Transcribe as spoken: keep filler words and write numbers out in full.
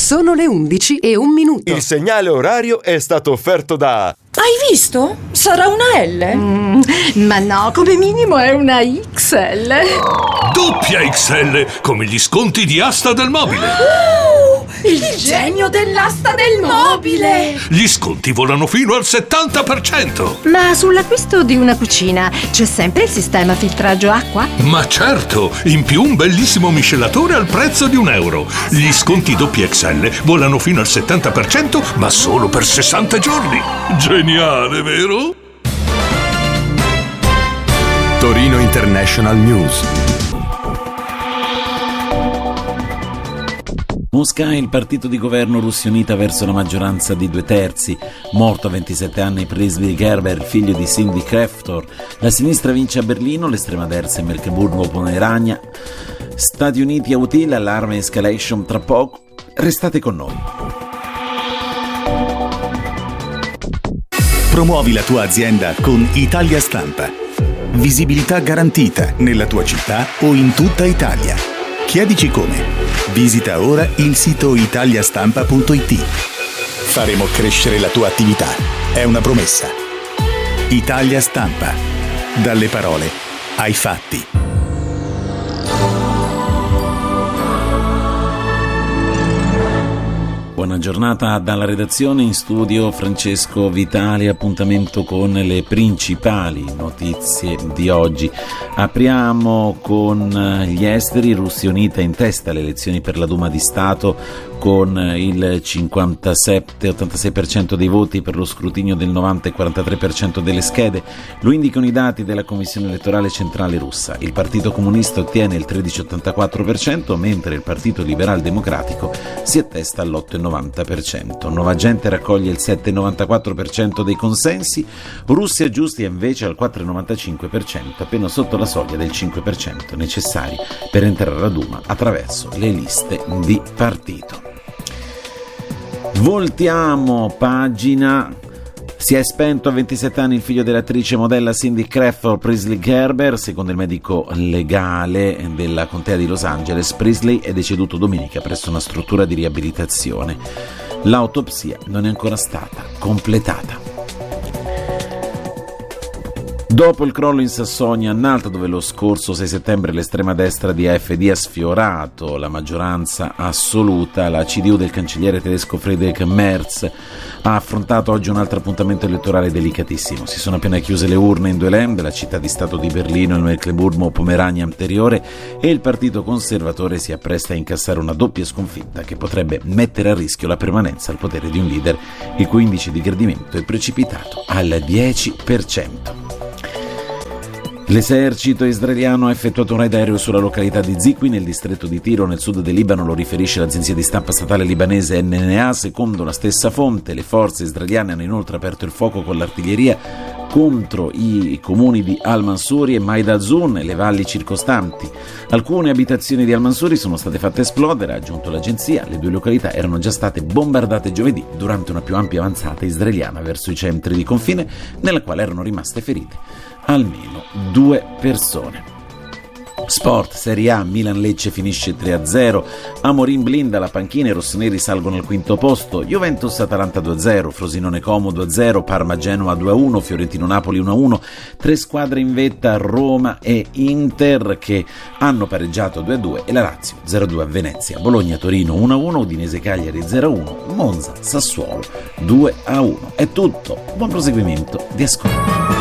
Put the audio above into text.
Sono le undici e un minuto. Il segnale orario è stato offerto da... Hai visto? Sarà una L? Mm, ma no, come minimo è una X L. Doppia X L, come gli sconti di Asta del Mobile. Uh, il genio dell'asta del mobile. Gli sconti volano fino al settanta per cento. Ma sull'acquisto di una cucina c'è sempre il sistema filtraggio acqua? Ma certo, in più un bellissimo miscelatore al prezzo di un euro. Gli sconti doppia X L volano fino al settanta per cento, ma solo per sessanta giorni. Geniale, vero? Torino International News. Mosca e il partito di governo russionita verso la maggioranza di due terzi. Morto a ventisette anni Presley Gerber, figlio di Cindy Kreftor. La sinistra vince a Berlino, l'estrema destra in Mecklenburgo-Pomerania. Stati Uniti a Utile, allarme escalation tra poco. Restate con noi. Promuovi la tua azienda con Italia Stampa. Visibilità garantita nella tua città o in tutta Italia. Chiedici come. Visita ora il sito italiastampa punto it. Faremo crescere la tua attività. È una promessa. Italia Stampa. Dalle parole ai fatti. Buona giornata dalla redazione, in studio Francesco Vitali. Appuntamento con le principali notizie di oggi. Apriamo con gli esteri. Russia unita in testa alle elezioni per la Duma di Stato con il cinquantasette ottantasei per cento dei voti per lo scrutinio del novanta e quarantatré per cento delle schede. Lo indicano i dati della Commissione elettorale centrale russa. Il Partito Comunista ottiene il tredici virgola ottantaquattro per cento, mentre il Partito Liberal Democratico si attesta all'otto virgola novanta per cento. Nuova Gente raccoglie il sette virgola novantaquattro per cento dei consensi. Russia Giusti è invece al quattro virgola novantacinque per cento, appena sotto la soglia del cinque per cento necessari per entrare alla Duma attraverso le liste di partito. Voltiamo pagina. Si è spento a ventisette anni il figlio dell'attrice modella Cindy Kreftor, Presley Gerber. Secondo il medico legale della contea di Los Angeles, Presley è deceduto domenica presso una struttura di riabilitazione. L'autopsia non è ancora stata completata. Dopo il crollo in Sassonia, a Nalta, dove lo scorso sei settembre l'estrema destra di A F D ha sfiorato la maggioranza assoluta, la C D U del cancelliere tedesco Friedrich Merz ha affrontato oggi un altro appuntamento elettorale delicatissimo. Si sono appena chiuse le urne in due Länder, la città di Stato di Berlino e il Mecklenburgo-Pomerania anteriore, e il partito conservatore si appresta a incassare una doppia sconfitta che potrebbe mettere a rischio la permanenza al potere di un leader il cui indice di gradimento è precipitato al dieci per cento. L'esercito israeliano ha effettuato un raid aereo sulla località di Zikwi, nel distretto di Tiro, nel sud del Libano. Lo riferisce l'agenzia di stampa statale libanese N N A. Secondo la stessa fonte, le forze israeliane hanno inoltre aperto il fuoco con l'artiglieria contro i comuni di Al-Mansuri e Maid al-Zun e le valli circostanti. Alcune abitazioni di Al-Mansuri sono state fatte esplodere, ha aggiunto l'agenzia. Le due località erano già state bombardate giovedì durante una più ampia avanzata israeliana verso i centri di confine, nella quale erano rimaste ferite almeno due persone. Sport, Serie A, Milan-Lecce finisce tre a zero, Amorim blinda la panchina, i rossoneri salgono al quinto posto, Juventus-Atalanta due a zero, Frosinone-Como due a zero, Parma-Genoa due a uno, Fiorentino-Napoli uno a uno, tre squadre in vetta, Roma e Inter, che hanno pareggiato due a due, e la Lazio zero a due a Venezia, Bologna-Torino uno a uno, Udinese-Cagliari zero a uno, Monza-Sassuolo due a uno. È tutto, buon proseguimento di ascolto.